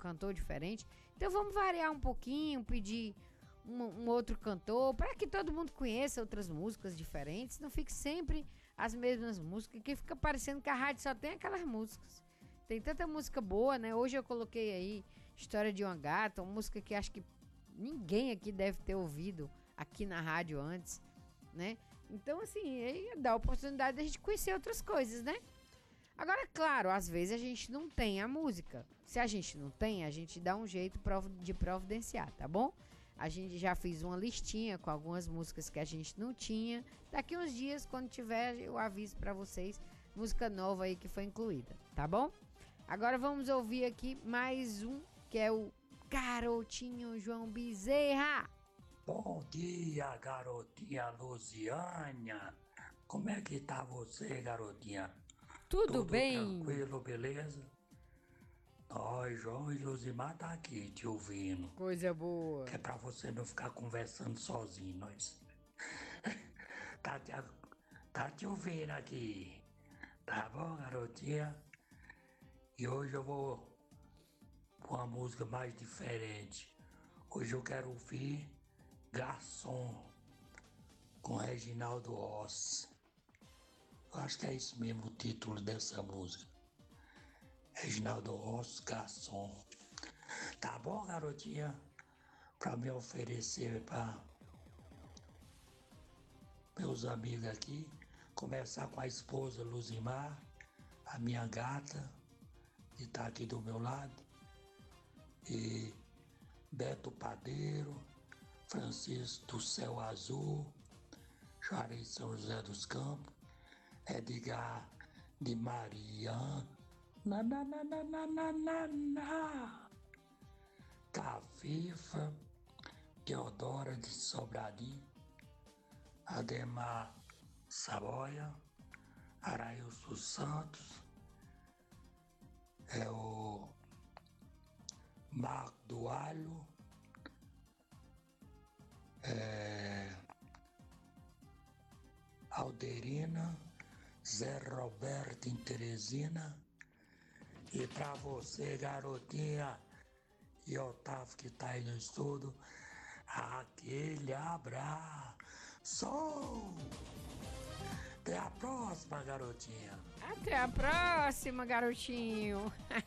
cantor diferente. Então vamos variar um pouquinho, pedir um outro cantor, para que todo mundo conheça outras músicas diferentes. Não fique sempre as mesmas músicas, que fica parecendo que a rádio só tem aquelas músicas. Tem tanta música boa, né? Hoje eu coloquei aí História de uma Gata, uma música que acho que ninguém aqui deve ter ouvido aqui na rádio antes, né? Então, assim, aí dá a oportunidade de a gente conhecer outras coisas, né? Agora, claro, às vezes a gente não tem a música. Se a gente não tem, a gente dá um jeito de providenciar, tá bom? A gente já fez uma listinha com algumas músicas que a gente não tinha. Daqui uns dias, quando tiver, eu aviso pra vocês música nova aí que foi incluída, tá bom? Agora vamos ouvir aqui mais um, que é o Garotinho João Bezerra. Bom dia, garotinha Luziânia. Como é que tá você, garotinha? Tudo bem? Tranquilo, beleza? Nós, João e Luzimar, tá aqui te ouvindo. Coisa boa. Que é pra você não ficar conversando sozinho, nós. Tá te ouvindo aqui. Tá bom, garotinha? E hoje eu vou com uma música mais diferente. Hoje eu quero ouvir Garçom, com Reginaldo Rossi. Eu acho que é isso mesmo o título dessa música. Reginaldo Rossi, Garçom. Tá bom, garotinha? Pra me oferecer pra meus amigos aqui. Começar com a esposa Luzimar, a minha gata, que tá aqui do meu lado. E Beto Padeiro, Francisco do Céu Azul, Juarez São José dos Campos, Edgar de Marian, Cafifa, Teodora de Sobradinho, Ademar Saboia, Arailson Santos, o Marco do Alho, Alderina, Zé Roberto em Teresina. E pra você, garotinha, e Otávio que tá aí no estudo, aquele abraço. Até a próxima, garotinha. Até a próxima, garotinho.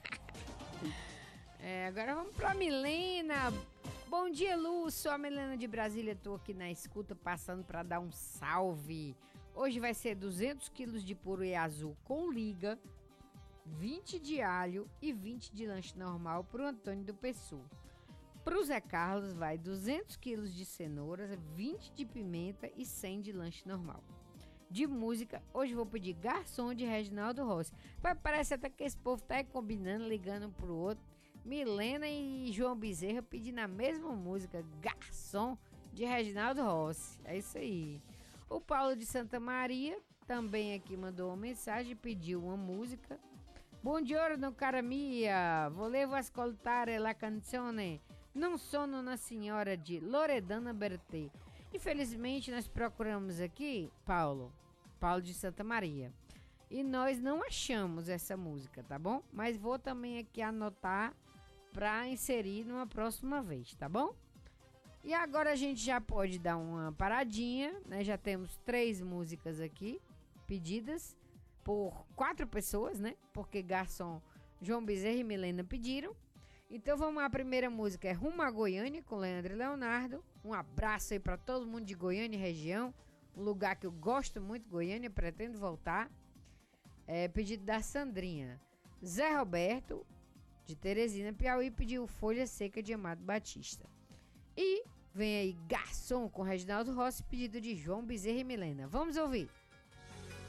Agora vamos pra Milena. Bom dia, Lu. Sou a Milena de Brasília. Tô aqui na escuta, passando pra dar um salve. Hoje vai ser 200 quilos de purê azul com liga, 20 de alho e 20 de lanche normal pro Antônio do Pessoa. Pro Zé Carlos vai 200 quilos de cenouras, 20 de pimenta e 100 de lanche normal. De música, hoje vou pedir Garçom de Reginaldo Rossi. Parece até que esse povo tá aí combinando, ligando um pro outro. Milena e João Bezerra pedindo a mesma música, Garçom de Reginaldo Rossi. É isso aí. O Paulo de Santa Maria também aqui mandou uma mensagem e pediu uma música. Buongiorno cara mia, volevo ascoltare la canzone Non sono una signora de Loredana Bertê. Infelizmente nós procuramos aqui, Paulo de Santa Maria, e nós não achamos essa música, tá bom? Mas vou também aqui anotar para inserir numa próxima vez, tá bom? E agora a gente já pode dar uma paradinha, né? Já temos 3 músicas aqui pedidas por 4 pessoas, né? Porque Garçom, João Bezerra e Milena pediram. Então vamos lá, a primeira música é Rumo a Goiânia, com Leandro e Leonardo. Um abraço aí para todo mundo de Goiânia e região, um lugar que eu gosto muito, Goiânia, pretendo voltar. Pedido da Sandrinha. Zé Roberto, de Teresina, Piauí, pediu Folha Seca de Amado Batista. E vem aí Garçom com Reginaldo Rossi, pedido de João Bezerra e Milena. Vamos ouvir.